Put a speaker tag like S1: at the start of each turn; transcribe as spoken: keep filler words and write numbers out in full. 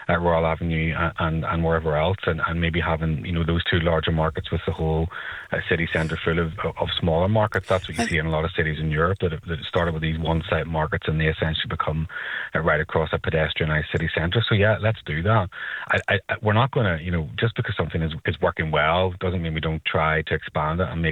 S1: at Royal Avenue and, and, and wherever else, and, and maybe having, you know, those two larger markets with the whole uh, city centre full of, of smaller markets. That's what you see in a lot of cities in Europe that, that started with these one-site markets and they essentially become uh, right across a pedestrianised city centre. So yeah, let's do that. I, I, we're not going to, you know, just because something is, is working well doesn't mean we don't try to expand it and make